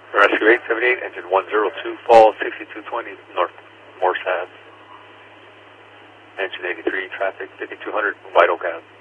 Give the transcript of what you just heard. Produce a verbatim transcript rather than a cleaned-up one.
Rescue eight seventy-eight, engine one zero two, fall sixty-two twenty, North Morse Ave. Engine eighty-three, traffic fifty-two hundred, White Oak Ave.